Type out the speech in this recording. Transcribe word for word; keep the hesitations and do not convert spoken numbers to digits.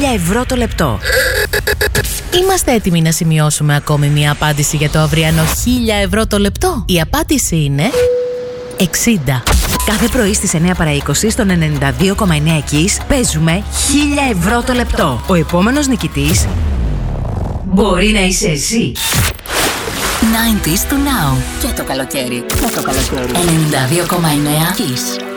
χίλια ευρώ το λεπτό. Είμαστε έτοιμοι να σημειώσουμε ακόμη μία απάντηση για το αυριανό χίλια ευρώ το λεπτό? Η απάντηση είναι εξήντα. Κάθε πρωί στις εννιά παρά είκοσι στον ενενήντα δύο κόμμα εννέα Kiss παίζουμε χίλια ευρώ το λεπτό. Ο επόμενος νικητής μπορεί να είσαι εσύ. ενενήντα του Now. Και το καλοκαίρι. Και το καλοκαίρι. ενενήντα δύο κόμμα εννέα Kiss.